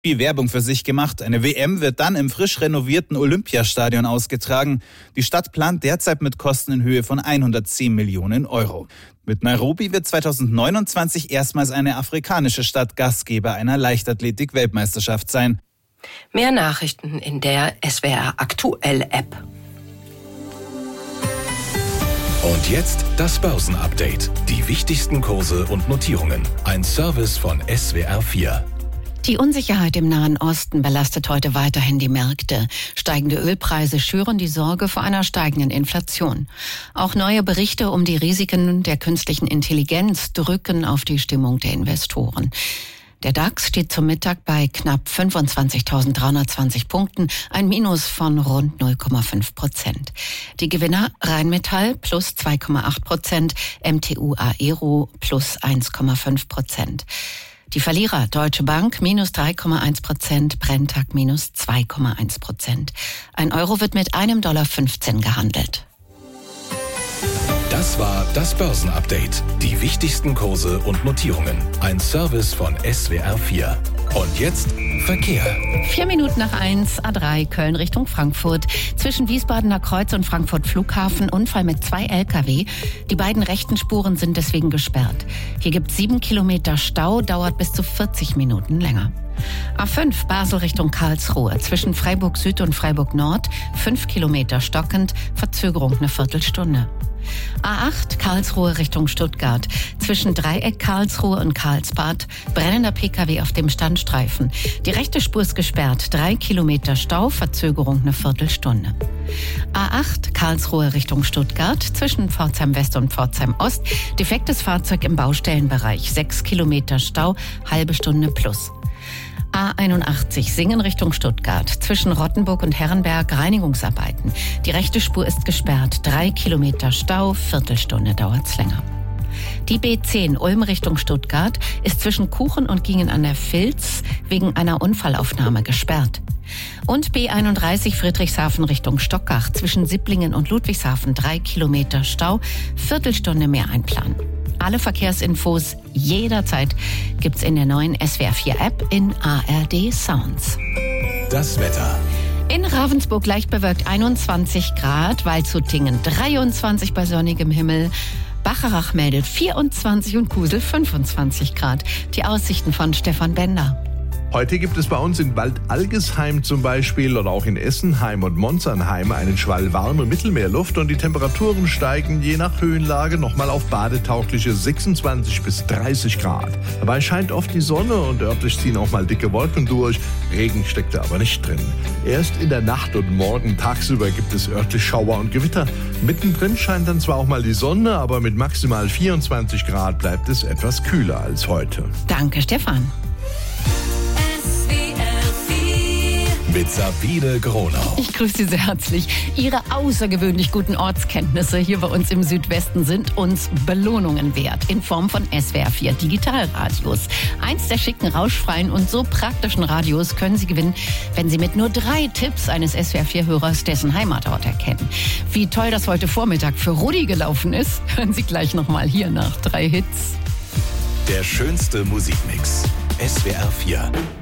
Viel Werbung für sich gemacht. Eine WM wird dann im frisch renovierten Olympiastadion ausgetragen. Die Stadt plant derzeit mit Kosten in Höhe von 110 Millionen Euro. Mit Nairobi wird 2029 erstmals eine afrikanische Stadt Gastgeber einer Leichtathletik-Weltmeisterschaft sein. Mehr Nachrichten in der SWR Aktuell App. Und jetzt das Börsenupdate. Die wichtigsten Kurse und Notierungen. Ein Service von SWR 4. Die Unsicherheit im Nahen Osten belastet heute weiterhin die Märkte. Steigende Ölpreise schüren die Sorge vor einer steigenden Inflation. Auch neue Berichte um die Risiken der künstlichen Intelligenz drücken auf die Stimmung der Investoren. Der DAX steht zum Mittag bei knapp 25.320 Punkten, ein Minus von rund 0,5%. Die Gewinner Rheinmetall plus 2,8%, MTU Aero plus 1,5%. Die Verlierer Deutsche Bank minus 3,1%, Brenntag minus 2,1%. Ein Euro wird mit $1,15 gehandelt. Das war das Börsenupdate. Die wichtigsten Kurse und Notierungen. Ein Service von SWR 4. Und jetzt Verkehr. 1:04, A3 Köln Richtung Frankfurt. Zwischen Wiesbadener Kreuz und Frankfurt Flughafen Unfall mit 2 Lkw. Die beiden rechten Spuren sind deswegen gesperrt. Hier gibt es 7 Kilometer Stau, dauert bis zu 40 Minuten länger. A5 Basel Richtung Karlsruhe. Zwischen Freiburg Süd und Freiburg Nord 5 Kilometer stockend, Verzögerung eine Viertelstunde. A8 Karlsruhe Richtung Stuttgart. Zwischen Dreieck Karlsruhe und Karlsbad brennender Pkw auf dem Standstreifen. Die rechte Spur ist gesperrt. 3 Kilometer Stau, Verzögerung eine Viertelstunde. A8 Karlsruhe Richtung Stuttgart. Zwischen Pforzheim West und Pforzheim Ost. Defektes Fahrzeug im Baustellenbereich. 6 Kilometer Stau, halbe Stunde plus. A81 Singen Richtung Stuttgart. Zwischen Rottenburg und Herrenberg Reinigungsarbeiten. Die rechte Spur ist gesperrt. 3 Kilometer Stau, Viertelstunde dauert's länger. Die B10 Ulm Richtung Stuttgart ist zwischen Kuchen und Gingen an der Vilz wegen einer Unfallaufnahme gesperrt. Und B31 Friedrichshafen Richtung Stockach. Zwischen Sipplingen und Ludwigshafen 3 Kilometer Stau, Viertelstunde mehr einplanen. Alle Verkehrsinfos jederzeit gibt's in der neuen SWR 4 App in ARD Sounds. Das Wetter. In Ravensburg leicht bewölkt 21 Grad, Waldshutingen 23 bei sonnigem Himmel, Bacharach meldet 24 und Kusel 25 Grad. Die Aussichten von Stefan Bender. Heute gibt es bei uns in Waldalgesheim zum Beispiel oder auch in Essenheim und Monsernheim einen Schwall warme Mittelmeerluft und die Temperaturen steigen je nach Höhenlage nochmal auf badetaugliche 26 bis 30 Grad. Dabei scheint oft die Sonne und örtlich ziehen auch mal dicke Wolken durch. Regen steckt da aber nicht drin. Erst in der Nacht und morgen tagsüber gibt es örtlich Schauer und Gewitter. Mittendrin scheint dann zwar auch mal die Sonne, aber mit maximal 24 Grad bleibt es etwas kühler als heute. Danke, Stefan. Mit Sabine Gronau. Ich grüße Sie sehr herzlich. Ihre außergewöhnlich guten Ortskenntnisse hier bei uns im Südwesten sind uns Belohnungen wert in Form von SWR 4 Digitalradios. Eins der schicken, rauschfreien und so praktischen Radios können Sie gewinnen, wenn Sie mit nur 3 Tipps eines SWR 4-Hörers dessen Heimatort erkennen. Wie toll das heute Vormittag für Rudi gelaufen ist, hören Sie gleich nochmal hier nach 3 Hits. Der schönste Musikmix. SWR 4.